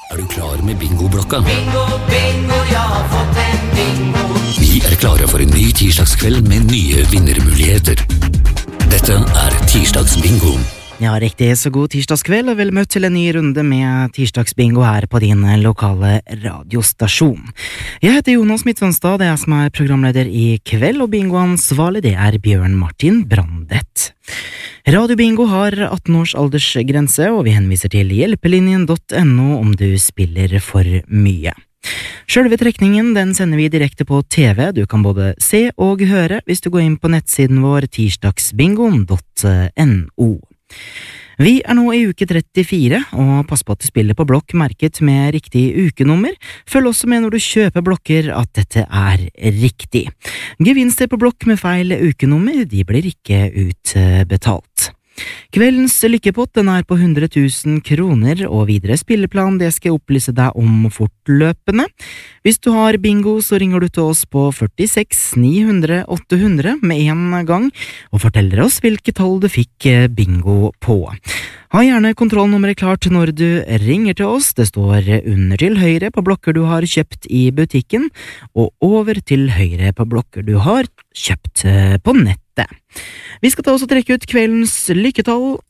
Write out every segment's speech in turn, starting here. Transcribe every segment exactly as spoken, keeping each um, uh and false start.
Er du klar med bingoblokka? Bingo, bingo, jeg har fått en bingo. Vi er klare for en ny tirsdagskveld med nye vinnermuligheter. Dette er tirsdagsbingo. Ja, riktig, så god tirsdagskveld, og vel møtt til en ny runde med tirsdagsbingo her på din lokale radiostasjon. Jeg heter Jonas Midtvanstad, det er jeg som er programleder i kveld, og bingoansvarlig det er Bjørn Martin Brandet. Radiobingo har atten års aldersgrense, og vi henviser til hjelpelinjen punktum no om du spiller for mye. Selve trekningen den sender vi direkte på T V, du kan både se og høre hvis du går inn på nettsiden vår tirsdagsbingoen punktum no. Vi er nå i uke trettifire, og pass på at du spiller på blokk merket med riktig ukenummer. Følg også med når du kjøper blokker at dette er riktig. Gevinster på blokk med feil ukenummer, de blir ikke utbetalt. Kveldens lykkepott den er på hundre tusen kroner, og videre spilleplan det skal jeg opplyse deg om fortløpende. Hvis du har bingo, så ringer du til oss på førtiseks ni hundre åtte hundre med en gang, og forteller oss hvilket tall du fikk bingo på. Ha gjerne kontrollnummeret klart når du ringer til oss. Det står under til høyre på blokker du har kjøpt i butikken, og over til høyre på blokker du har kjøpt på nettet. Vi skal ta oss og trekke ut kveldens lykketall.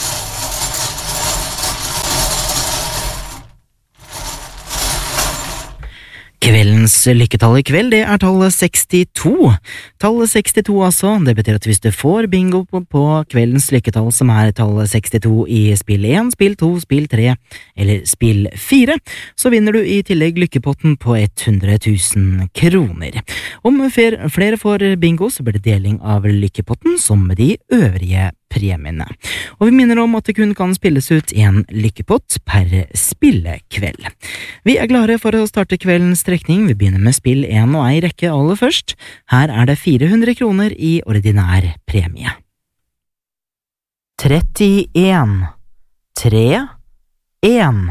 Kveldens lykketall i kveld, det er tallet sekstito. Tallet sekstito altså, det betyr at hvis du får bingo på, på kveldens lykketall som er tallet sekstito i spill én, spill to, spill tre eller spill fire, så vinner du i tillegg lykkepotten på hundre tusen kroner. Om flere får bingo, så blir det deling av lykkepotten som med de øvrige premiene. Og vi minner om at det kun kan spilles ut en lykkepott per spillekveld. Vi er klare for å starte kveldens trekning. Vi begynner med spill én og ei rekke aller først. Her er det fire hundre kroner i ordinær premie. trettien, tre, en.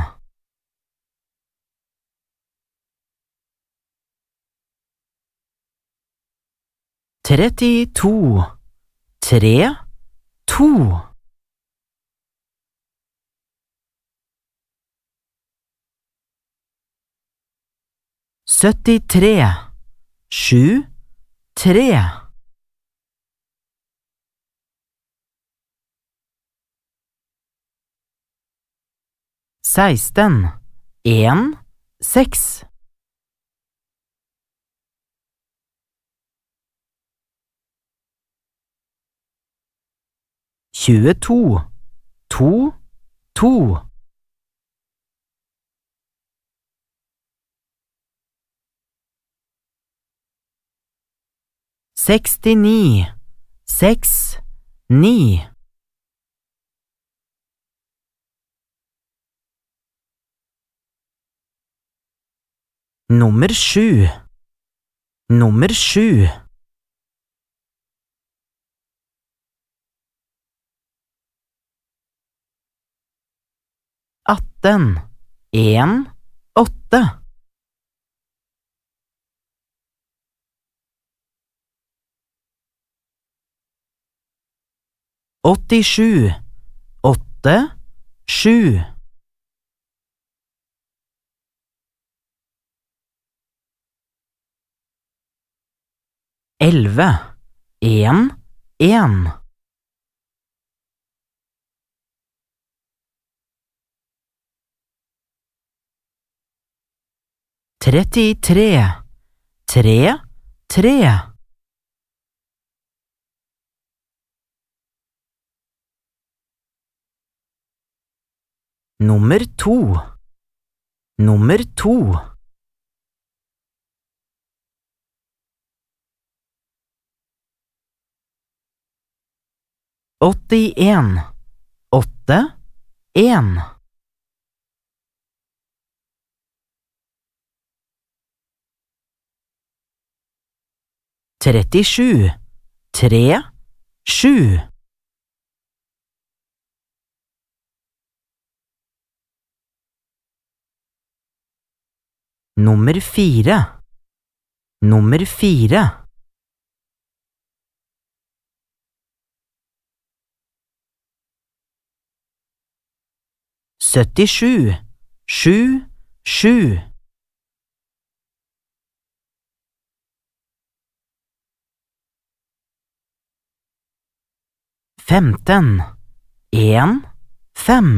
trettito, tre, to. syttitre, sju, tre. seksten, en, seks. tjueto, to, to. sekstini, seks, ni. Nummer sju. Nummer sju. atten, en, åtte. åttisju, åtte, sju. elleve, en, en. trettitre, tre, tre. Nummer to. Nummer to. åttien, åtte, en. trettisju, tre, sju. Nummer fire. Nummer fire. syttisju, sju, sju. Femten. En, fem.